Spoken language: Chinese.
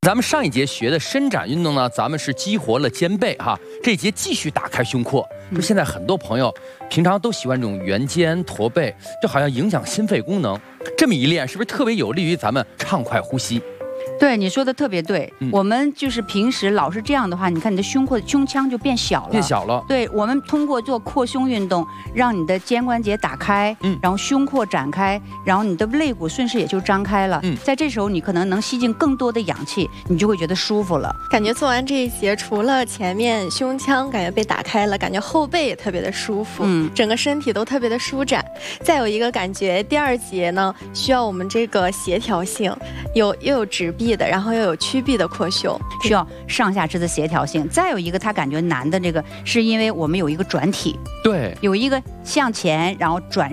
咱们上一节学的伸展运动呢，咱们是激活了肩背哈，这一节继续打开胸廓。就现在很多朋友平常都喜欢这种圆肩驼背，就好像影响心肺功能。这么一练，是不是特别有利于咱们畅快呼吸？ 对，你说的特别对。我们就是平时老是这样的话，你看你的胸腔就变小了， 变小了。 对，我们通过做扩胸运动，让你的肩关节打开，然后胸廓展开，然后你的肋骨顺势也就张开了。在这时候你可能能吸进更多的氧气，你就会觉得舒服了。 感觉做完这一节，除了前面胸腔感觉被打开了，感觉后背也特别的舒服，整个身体都特别的舒展。再有一个感觉，第二节呢需要我们这个协调性，又有直臂的，然后又有曲臂的扩胸， 需要上下肢的协调性。再有一个他感觉难的这个，是因为我们有一个转体， 对， 有一个向前然后转